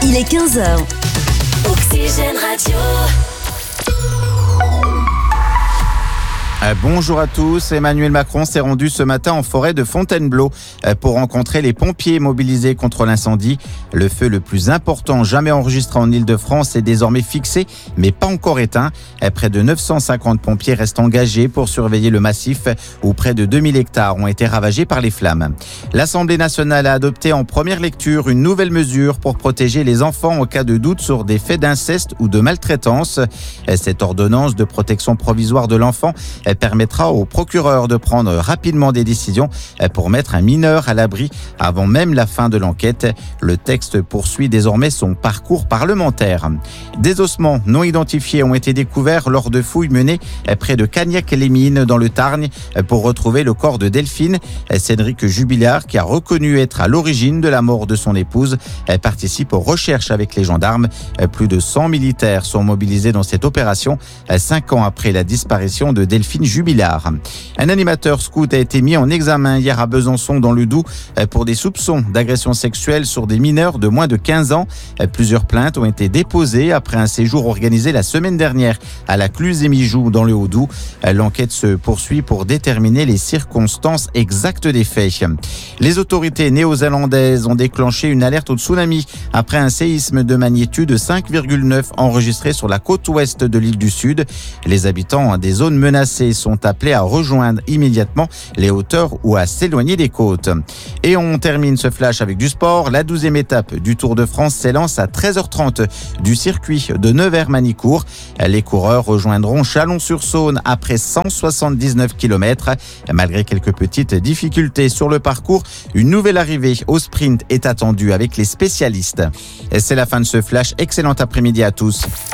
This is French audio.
Il est 15h. Oxygène Radio. Bonjour à tous. Emmanuel Macron s'est rendu ce matin en forêt de Fontainebleau pour rencontrer les pompiers mobilisés contre l'incendie. Le feu le plus important jamais enregistré en Île-de-France est désormais fixé, mais pas encore éteint. Près de 950 pompiers restent engagés pour surveiller le massif où près de 2000 hectares ont été ravagés par les flammes. L'Assemblée nationale a adopté en première lecture une nouvelle mesure pour protéger les enfants en cas de doute sur des faits d'inceste ou de maltraitance. Cette ordonnance de protection provisoire de l'enfant permettra au procureur de prendre rapidement des décisions pour mettre un mineur à l'abri avant même la fin de l'enquête. Le texte poursuit désormais son parcours parlementaire. Des ossements non identifiés ont été découverts lors de fouilles menées près de Cagnac-les-Mines dans le Tarn pour retrouver le corps de Delphine. Cédric Jubilard, qui a reconnu être à l'origine de la mort de son épouse, participe aux recherches avec les gendarmes. Plus de 100 militaires sont mobilisés dans cette opération 5 ans après la disparition de Delphine Jubilard. Un animateur scout a été mis en examen hier à Besançon dans le Doubs pour des soupçons d'agression sexuelle sur des mineurs de moins de 15 ans. Plusieurs plaintes ont été déposées après un séjour organisé la semaine dernière à la Cluse-et-Mijoux dans le Haut-Doubs. L'enquête se poursuit pour déterminer les circonstances exactes des faits. Les autorités néo-zélandaises ont déclenché une alerte au tsunami après un séisme de magnitude 5,9 enregistré sur la côte ouest de l'île du Sud. Les habitants des zones menacées sont appelés à rejoindre immédiatement les hauteurs ou à s'éloigner des côtes. Et on termine ce flash avec du sport. La 12e étape du Tour de France s'élance à 13h30 du circuit de Nevers-Manicourt. Les coureurs rejoindront Chalon-sur-Saône après 179 km. Malgré quelques petites difficultés sur le parcours, une nouvelle arrivée au sprint est attendue avec les spécialistes. Et c'est la fin de ce flash. Excellent après-midi à tous.